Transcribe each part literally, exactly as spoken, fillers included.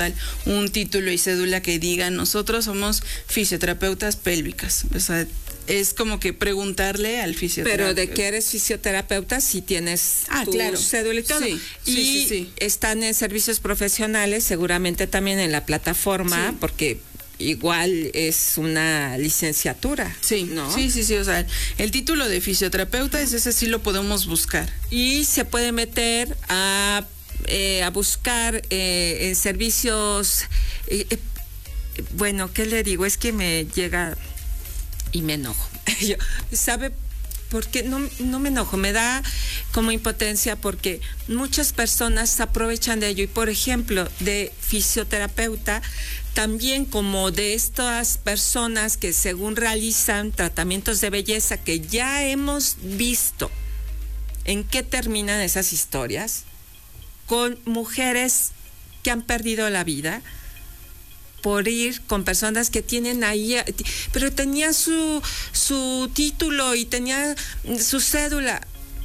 tal un título y cédula que diga nosotros somos fisioterapeutas pélvicas. O sea, es como que preguntarle al fisioterapeuta. Pero de que eres fisioterapeuta si tienes ah, tu claro. cédula y todo. Sí, y sí, sí, sí. están en servicios profesionales, seguramente también en la plataforma, sí. porque igual es una licenciatura. Sí, ¿no? sí, sí, sí. O sea, el título de fisioterapeuta es ese, sí lo podemos buscar. Y se puede meter a, eh, a buscar eh, en servicios. Eh, eh, bueno, ¿qué le digo? Es que me llega. Y me enojo. Yo, ¿sabe por qué? No, no me enojo, me da como impotencia porque muchas personas se aprovechan de ello. Y por ejemplo, de fisioterapeuta, también como de estas personas que según realizan tratamientos de belleza, que ya hemos visto en qué terminan esas historias, con mujeres que han perdido la vida por ir con personas que tienen ahí, pero tenía su, su título y tenía su cédula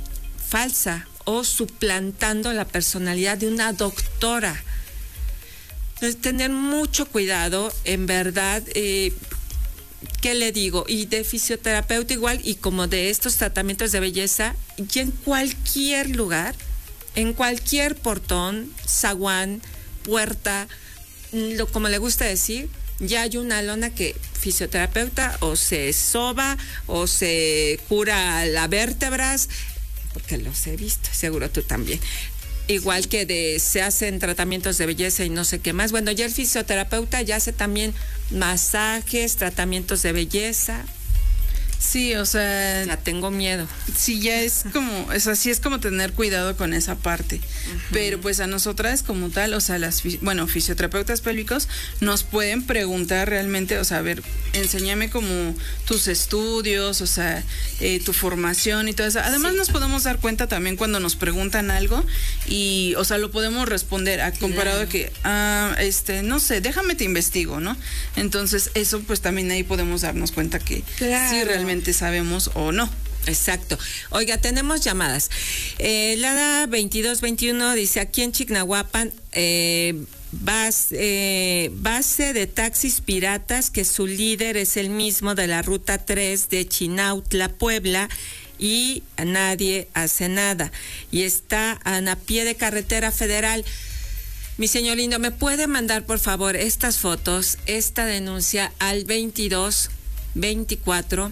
falsa o suplantando la personalidad de una doctora. Entonces, tener mucho cuidado, en verdad, eh, ¿qué le digo? Y de fisioterapeuta igual, y como de estos tratamientos de belleza, y en cualquier lugar, en cualquier portón, zaguán, puerta, Lo, como le gusta decir, ya hay una lona que fisioterapeuta o se soba o se cura las vértebras, porque los he visto, seguro tú también. Igual que de se hacen tratamientos de belleza y no sé qué más. Bueno, ya el fisioterapeuta ya hace también masajes, tratamientos de belleza. Sí, o sea... Ya tengo miedo. Sí, ya es como, es así, es como tener cuidado con esa parte. Uh-huh. Pero pues a nosotras como tal, o sea, las, bueno, fisioterapeutas pélvicos nos pueden preguntar realmente, o sea, a ver, enséñame como tus estudios, o sea, eh, tu formación y todo eso. Además sí. Nos podemos dar cuenta también cuando nos preguntan algo y, o sea, lo podemos responder a comparado claro. a que, ah, este, no sé, déjame te investigo, ¿no? Entonces eso pues también ahí podemos darnos cuenta que claro. sí realmente sabemos o no. Exacto. Oiga, tenemos llamadas. Eh, Lada veintidós veintiuno dice, aquí en Chignahuapan, eh, base, eh, base de taxis piratas, que su líder es el mismo de la ruta tres de Chinautla, Puebla, y nadie hace nada. Y está a pie de carretera federal. Mi señor lindo, ¿me puede mandar por favor estas fotos, esta denuncia al veintidós veinticuatro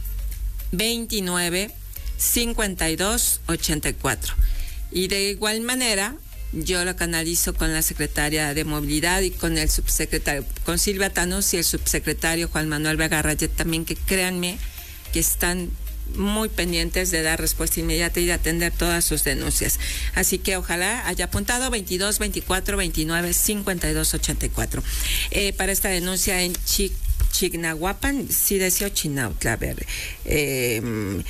veintinueve cincuenta y dos ochenta y cuatro? Y de igual manera yo lo canalizo con la secretaria de movilidad y con el subsecretario, con Silvia Tanús y el subsecretario Juan Manuel Vega Rayet también, que créanme que están muy pendientes de dar respuesta inmediata y de atender todas sus denuncias. Así que ojalá haya apuntado veintidós veinticuatro veintinueve cincuenta y dos ochenta y cuatro. Eh, para esta denuncia en Chic Chignahuapan, sí decía Chinautla, a ver, eh,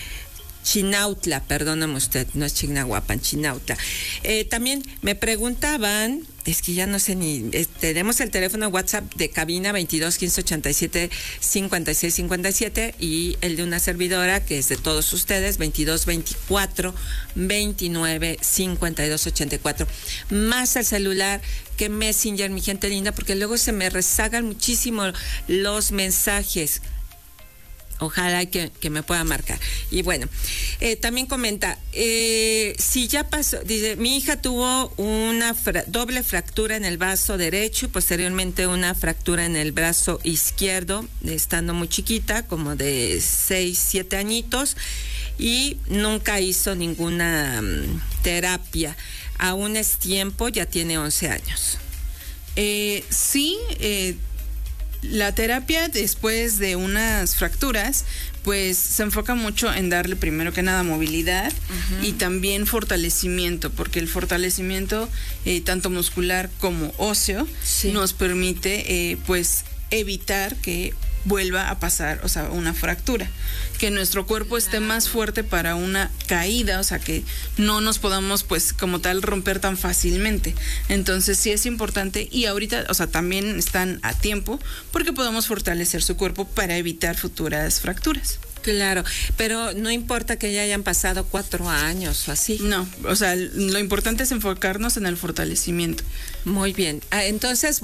Chinautla, perdóname usted, no es Chignahuapan, Chinautla. Eh, también me preguntaban, es que ya no sé ni, eh, tenemos el teléfono WhatsApp de cabina veintidós quince ochenta y siete cincuenta y seis cincuenta y siete y el de una servidora que es de todos ustedes, veintidós veinticuatro veintinueve cincuenta y dos ochenta y cuatro, más el celular que Messenger, mi gente linda, porque luego se me rezagan muchísimo los mensajes. Ojalá que, que me pueda marcar. Y bueno, eh, también comenta, eh, si ya pasó, dice, mi hija tuvo una fra- doble fractura en el brazo derecho y posteriormente una fractura en el brazo izquierdo, estando muy chiquita, como de seis, siete añitos, y nunca hizo ninguna um, terapia. Aún es tiempo, ya tiene once años. Eh, sí, eh, la terapia después de unas fracturas, pues se enfoca mucho en darle primero que nada movilidad uh-huh. y también fortalecimiento, porque el fortalecimiento eh, tanto muscular como óseo sí. nos permite eh, pues evitar que vuelva a pasar, o sea, una fractura, que nuestro cuerpo esté más fuerte para una caída, o sea, que no nos podamos, pues, como tal, romper tan fácilmente. Entonces, sí es importante, y ahorita, o sea, también están a tiempo, porque podemos fortalecer su cuerpo para evitar futuras fracturas. Claro, pero no importa que ya hayan pasado cuatro años o así. No, o sea, lo importante es enfocarnos en el fortalecimiento. Muy bien, ah, entonces...